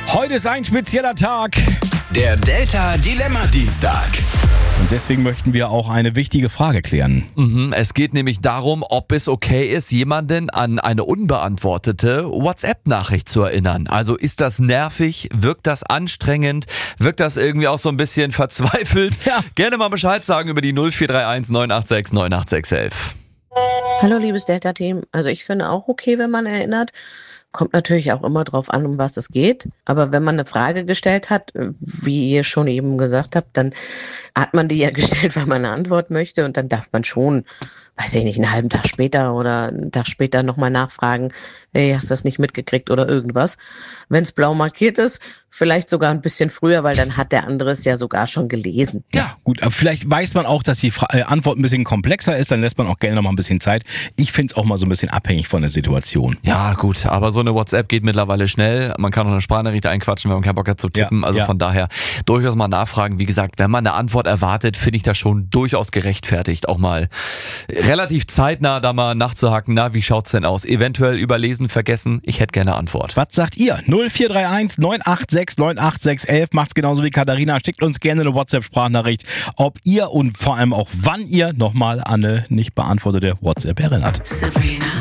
Heute ist ein spezieller Tag. Der Delta Dilemma Dienstag. Und deswegen möchten wir auch eine wichtige Frage klären. Es geht nämlich darum, ob es okay ist, jemanden an eine unbeantwortete WhatsApp-Nachricht zu erinnern. Also ist das nervig? Wirkt das anstrengend? Wirkt das irgendwie auch so ein bisschen verzweifelt? Ja. Gerne mal Bescheid sagen über die 0431 986 98611. Hallo liebes Delta-Team. Also ich finde auch okay, wenn man erinnert. Kommt natürlich auch immer drauf an, um was es geht. Aber wenn man eine Frage gestellt hat, wie ihr schon eben gesagt habt, dann hat man die ja gestellt, weil man eine Antwort möchte. Und dann darf man schon, weiß ich nicht, einen halben Tag später oder einen Tag später nochmal nachfragen, hey, hast du das nicht mitgekriegt oder irgendwas. Wenn es blau markiert ist, vielleicht sogar ein bisschen früher, weil dann hat der andere es ja sogar schon gelesen. Ja, gut, aber vielleicht weiß man auch, dass die Antwort ein bisschen komplexer ist, dann lässt man auch gerne noch mal ein bisschen Zeit. Ich finde es auch mal so ein bisschen abhängig von der Situation. Ja gut, aber so eine WhatsApp geht mittlerweile schnell. Man kann auch eine Sprachnachricht einquatschen, wenn man keinen Bock hat zu tippen. Ja, also ja. von daher durchaus mal nachfragen. Wie gesagt, wenn man eine Antwort erwartet, finde ich das schon durchaus gerechtfertigt, auch mal relativ zeitnah da mal nachzuhaken. Na, wie schaut's denn aus? Eventuell überlesen, vergessen. Ich hätte gerne Antwort. Was sagt ihr? 0431 986 98611. Macht's genauso wie Katharina. Schickt uns gerne eine WhatsApp-Sprachnachricht, ob ihr und vor allem auch wann ihr nochmal an eine nicht beantwortete WhatsApp erinnert. Sabrina.